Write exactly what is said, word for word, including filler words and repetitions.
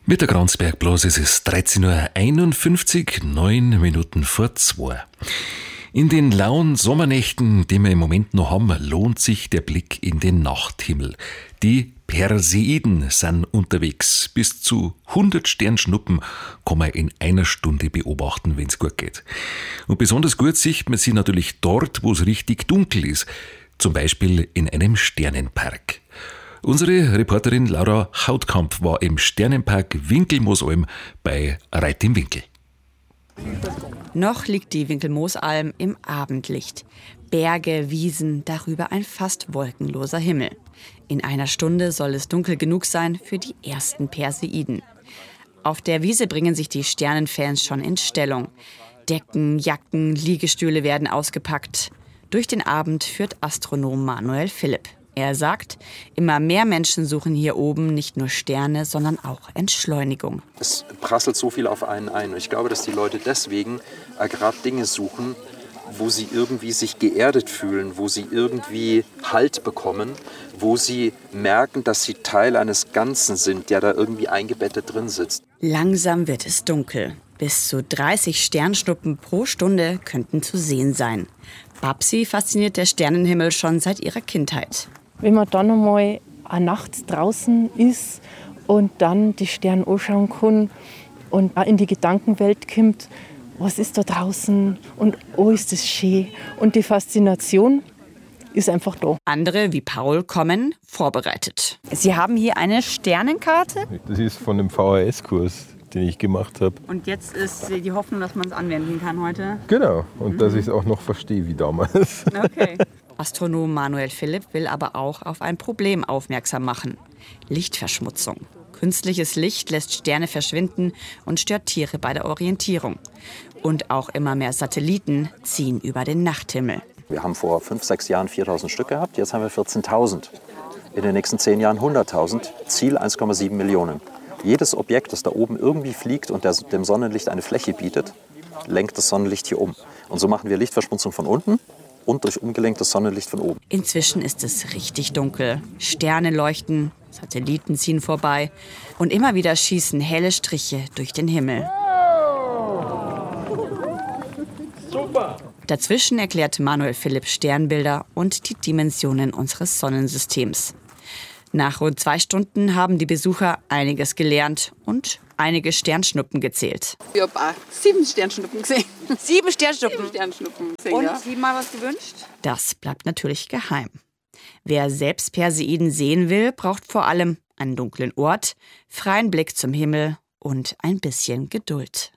Mit der Kranzbergblas ist es dreizehn Uhr einundfünfzig, neun Minuten vor zwei. In den lauen Sommernächten, die wir im Moment noch haben, lohnt sich der Blick in den Nachthimmel. Die Perseiden sind unterwegs. Bis zu hundert Sternschnuppen kann man in einer Stunde beobachten, wenn es gut geht. Und besonders gut sieht man sie natürlich dort, wo es richtig dunkel ist. Zum Beispiel in einem Sternenpark. Unsere Reporterin Laura Hautkamp war im Sternenpark Winkelmoosalm bei Reit im Winkel. Noch liegt die Winkelmoosalm im Abendlicht. Berge, Wiesen, darüber ein fast wolkenloser Himmel. In einer Stunde soll es dunkel genug sein für die ersten Perseiden. Auf der Wiese bringen sich die Sternenfans schon in Stellung. Decken, Jacken, Liegestühle werden ausgepackt. Durch den Abend führt Astronom Manuel Philipp. Er sagt, immer mehr Menschen suchen hier oben nicht nur Sterne, sondern auch Entschleunigung. Es prasselt so viel auf einen ein. Und ich glaube, dass die Leute deswegen äh, gerade Dinge suchen, wo sie irgendwie sich geerdet fühlen, wo sie irgendwie Halt bekommen, wo sie merken, dass sie Teil eines Ganzen sind, der da irgendwie eingebettet drin sitzt. Langsam wird es dunkel. Bis zu dreißig Sternschnuppen pro Stunde könnten zu sehen sein. Babsi fasziniert der Sternenhimmel schon seit ihrer Kindheit. Wenn man dann einmal nachts draußen ist und dann die Sterne anschauen kann und auch in die Gedankenwelt kommt, was ist da draußen und oh, ist das schön. Und die Faszination ist einfach da. Andere, wie Paul, kommen vorbereitet. Sie haben hier eine Sternenkarte? Das ist von dem V H S-Kurs, den ich gemacht habe. Und jetzt ist die Hoffnung, dass man es anwenden kann heute? Genau, und mhm. dass ich es auch noch verstehe wie damals. Okay. Astronom Manuel Philipp will aber auch auf ein Problem aufmerksam machen. Lichtverschmutzung. Künstliches Licht lässt Sterne verschwinden und stört Tiere bei der Orientierung. Und auch immer mehr Satelliten ziehen über den Nachthimmel. Wir haben vor fünf, sechs Jahren viertausend Stück gehabt, jetzt haben wir vierzehntausend. In den nächsten zehn Jahren hunderttausend, Ziel eins Komma sieben Millionen. Jedes Objekt, das da oben irgendwie fliegt und der, dem Sonnenlicht eine Fläche bietet, lenkt das Sonnenlicht hier um. Und so machen wir Lichtverschmutzung von unten und durch umgelenktes Sonnenlicht von oben. Inzwischen ist es richtig dunkel. Sterne leuchten, Satelliten ziehen vorbei und immer wieder schießen helle Striche durch den Himmel. Super! Dazwischen erklärt Manuel Philipp Sternbilder und die Dimensionen unseres Sonnensystems. Nach rund zwei Stunden haben die Besucher einiges gelernt und einige Sternschnuppen gezählt. Ich habe auch sieben Sternschnuppen gesehen. Sieben Sternschnuppen? Sieben Sternschnuppen gesehen, und ja. siebenmal was gewünscht? Das bleibt natürlich geheim. Wer selbst Perseiden sehen will, braucht vor allem einen dunklen Ort, freien Blick zum Himmel und ein bisschen Geduld.